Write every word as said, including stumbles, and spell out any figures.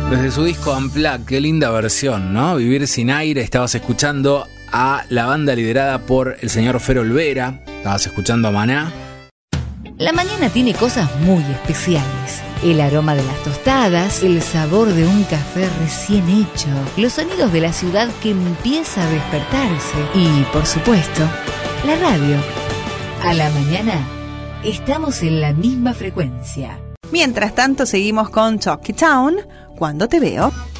Desde su disco Unplugged, qué linda versión, ¿no? Vivir sin aire. Estabas escuchando a la banda liderada por el señor Fero Olvera. Estabas escuchando a Maná. La mañana tiene cosas muy especiales. El aroma de las tostadas, el sabor de un café recién hecho, los sonidos de la ciudad que empieza a despertarse y, por supuesto, la radio. A la mañana estamos en la misma frecuencia. Mientras tanto, seguimos con Talkie Town, Cuando te veo.